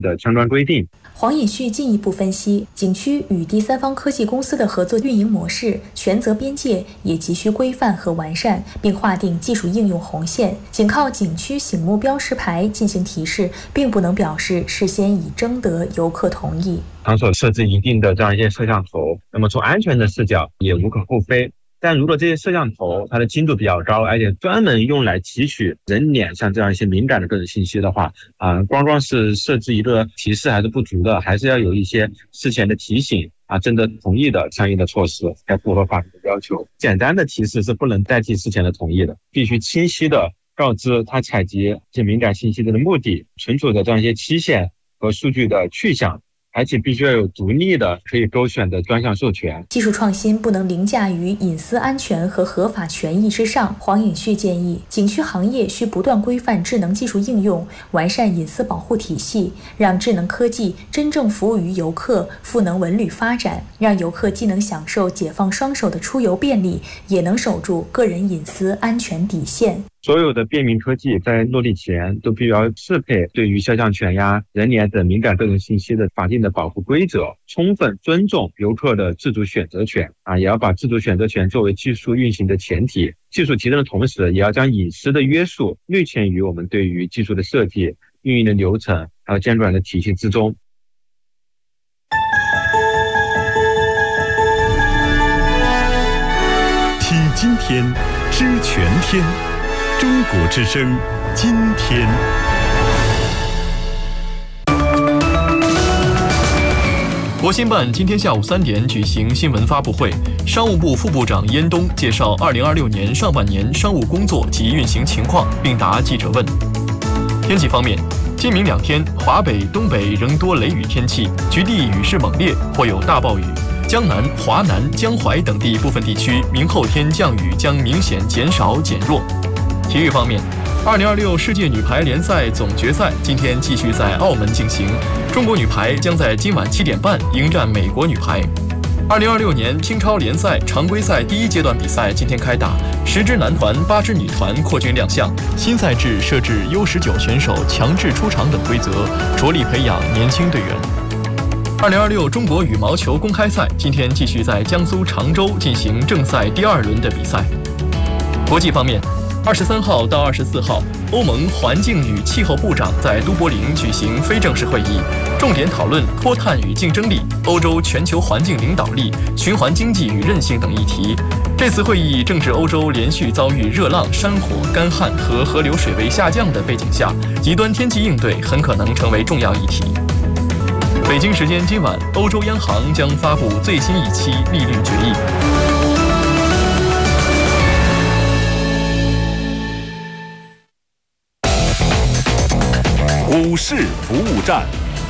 的相关规定。 黄尹旭进一步分析，景区与第三方科技公司的合作运营模式、权责边界也急需规范和完善，并划定技术应用红线。仅靠景区醒目标识牌进行提示，并不能表示事先已征得游客同意。 场所设置一定的这样一些摄像头，那么从安全的视角也无可厚非。但如果这些摄像头它的精度比较高，而且专门用来提取人脸上这样一些敏感的个人信息的话，光是设置一个提示还是不足的，还是要有一些事前的提醒征得同意的相应的措施，才符合法律的要求。简单的提示是不能代替事前的同意的，必须清晰的告知他采集这些敏感信息的目的、存储的这样一些期限和数据的去向，而且必须要有独立的可以勾选的专项授权。 技术创新不能凌驾于隐私安全和合法权益之上。黄尹旭建议，景区行业需不断规范智能技术应用，完善隐私保护体系，让智能科技真正服务于游客，赋能文旅发展，让游客既能享受解放双手的出游便利，也能守住个人隐私安全底线。 所有的便民科技在落地前都必须要适配对于肖像权人脸等敏感个人信息的法定的保护规则，充分尊重游客的自主选择权也要把自主选择权作为技术运行的前提。技术提升的同时，也要将隐私的约束内嵌于我们对于技术的设计、运营的流程还有监管的体系之中。 听今天，知全天。中国之声，今天。 国新办今天下午3点举行新闻发布会，商务部副部长燕东介绍2026年上半年商务工作及运行情况，并答记者问。天气方面，今明2天，华北、东北仍多雷雨天气，局地雨势猛烈，或有大暴雨。江南、华南、江淮等地部分地区明后天降雨将明显减少减弱。体育方面，2026世界女排联赛总决赛今天继续在澳门进行，中国女排将在今晚7点半迎战美国女排。2026年青超联赛常规赛第1阶段比赛今天开打，10支男团、8支女团扩军亮相。新赛制设置U19选手强制出场等规则，着力培养年轻队员。2026中国羽毛球公开赛今天继续在江苏常州进行正赛第2轮的比赛。国际方面，23号到24号，欧盟环境与气候部长在都柏林举行非正式会议，重点讨论脱碳与竞争力、欧洲全球环境领导力、循环经济与韧性等议题。这次会议正值欧洲连续遭遇热浪、山火、干旱和河流水位下降的背景下，极端天气应对很可能成为重要议题。北京时间今晚，欧洲央行将发布最新一期利率决议。 股市服务站，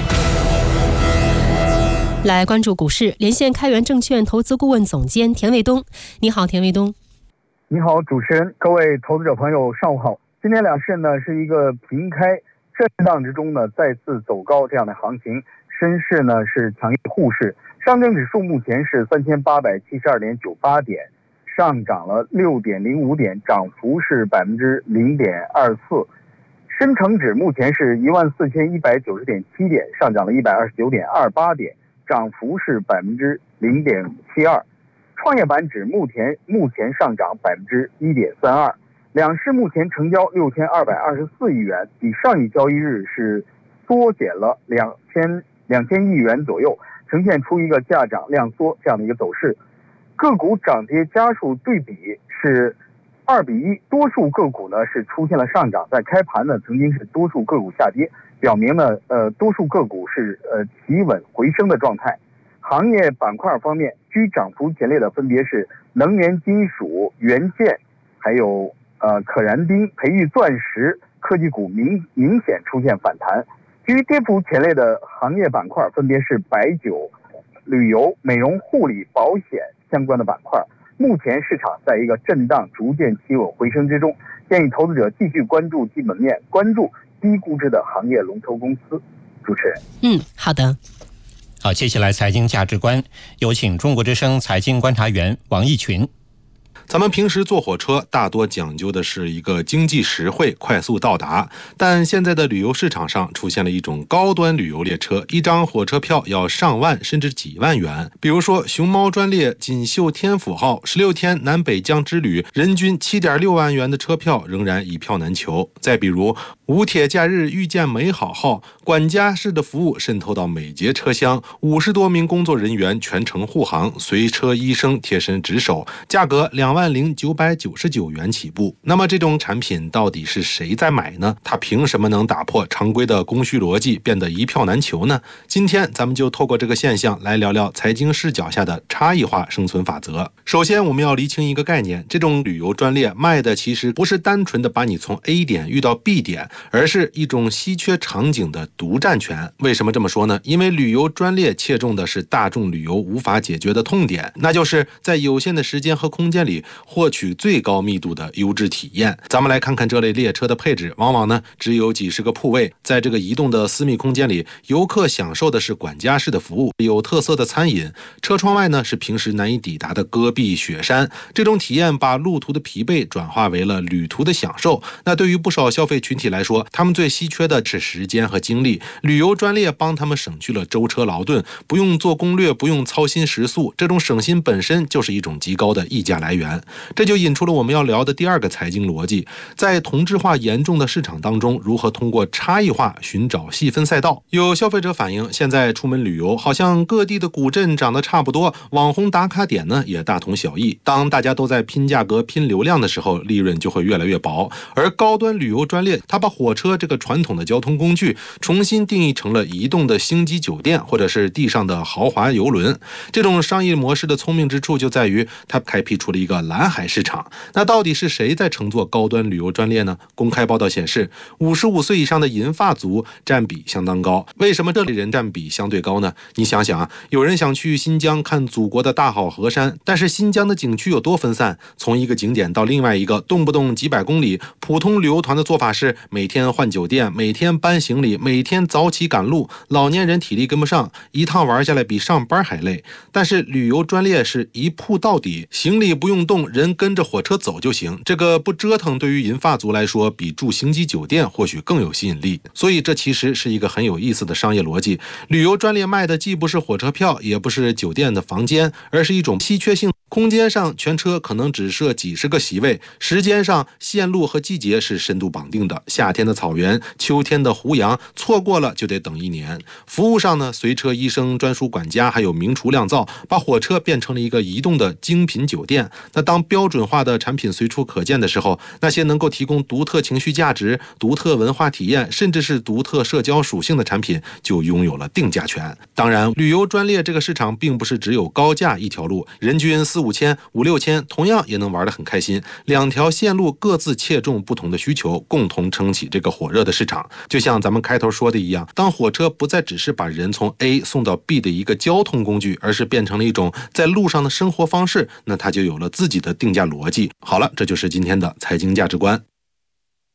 来关注股市，连线开源证券投资顾问总监田卫东。你好，田卫东。 你好，主持人，各位投资者朋友，上午好。今天两市呢是一个平开震荡之中呢再次走高这样的行情，深市呢是强于沪市。上证指数目前是3872.98点，上涨了6.05点，涨幅是0.24%。深成指目前是14190.7点，上涨了129.28点，涨幅是0.72%。创业板指目前上涨1.32%。两市目前成交6224亿元，比上一交易日是缩减了2000亿元左右，呈现出一个价涨量缩这样的一个走势。个股涨跌家数对比是2比1，多数个股呢是出现了上涨，在开盘呢曾经是多数个股下跌，表明呢多数个股是企稳回升的状态。行业板块方面，居涨幅前列的分别是能源金属、元件，还有可燃冰、培育钻石，科技股明显出现反弹。居跌幅前列的行业板块分别是白酒、旅游、美容护理、保险相关的板块。目前市场在一个震荡逐渐企稳回升之中，建议投资者继续关注基本面，关注低估值的行业龙头公司。主持人， 好的。 好，接下来财经价值观，有请中国之声财经观察员王毅群。 咱们平时坐火车大多讲究的是一个经济实惠、快速到达，但现在的旅游市场上出现了一种高端旅游列车，一张火车票要上万甚至几万元。比如说熊猫专列锦绣天府号16天南北疆之旅，人均7.6万元的车票仍然一票难求。再比如无铁假日遇见美好号，管家式的服务渗透到每节车厢，50多名工作人员全程护航，随车医生贴身值守，价格20999元起步。那么这种产品到底是谁在买呢？它凭什么能打破常规的供需逻辑，变得一票难求呢？今天咱们就透过这个现象来聊聊财经视角下的差异化生存法则。首先我们要厘清一个概念，这种旅游专列卖的其实不是单纯的把你从 A 点遇到 B 点，而是一种稀缺场景的独占权。为什么这么说呢？因为旅游专列切中的是大众旅游无法解决的痛点，那就是在有限的时间和空间里获取最高密度的优质体验。咱们来看看这类列车的配置，往往呢只有几十个铺位，在这个移动的私密空间里，游客享受的是管家式的服务，有特色的餐饮，车窗外呢是平时难以抵达的戈壁雪山。这种体验把路途的疲惫转化为了旅途的享受。那对于不少消费群体来说，他们最稀缺的是时间和精力，旅游专列帮他们省去了舟车劳顿，不用做攻略，不用操心食宿，这种省心本身就是一种极高的溢价来源。这就引出了我们要聊的第二个财经逻辑，在同质化严重的市场当中，如何通过差异化寻找细分赛道。有消费者反映，现在出门旅游好像各地的古镇长得差不多，网红打卡点呢也大同小异，当大家都在拼价格拼流量的时候，利润就会越来越薄。而高端旅游专列它把火车这个传统的交通工具重新定义成了移动的星级酒店或者是地上的豪华邮轮。这种商业模式的聪明之处就在于它开辟出了一个蓝海市场。那到底是谁在乘坐高端旅游专列呢？公开报道显示，55岁以上的银发族占比相当高。为什么这类人占比相对高呢？你想想啊，有人想去新疆看祖国的大好河山，但是新疆的景区有多分散，从一个景点到另外一个动不动几百公里。普通旅游团的做法是每天换酒店，每天搬行李，每天早起赶路，老年人体力跟不上，一趟玩下来比上班还累。但是旅游专列是一铺到底，行李不用动，人跟着火车走就行，这个不折腾对于银发族来说比住星级酒店或许更有吸引力。所以这其实是一个很有意思的商业逻辑。旅游专列卖的既不是火车票，也不是酒店的房间，而是一种稀缺性。空间上全车可能只设几十个席位，时间上线路和季节是深度绑定的，夏天的草原，秋天的胡杨，错过了就得等1年。服务上呢，随车医生、专属管家还有名厨酿造，把火车变成了一个移动的精品酒店。那当标准化的产品随处可见的时候，那些能够提供独特情绪价值、独特文化体验，甚至是独特社交属性的产品就拥有了定价权。当然，旅游专列这个市场并不是只有高价一条路，人均4、5千、5、6千，同样也能玩得很开心。2条线路各自切中不同的需求，共同撑起这个火热的市场。就像咱们开头说的一样，当火车不再只是把人从 A 送到 B 的一个交通工具，而是变成了一种在路上的生活方式，那它就有了自己的定价逻辑。好了，这就是今天的财经价值观。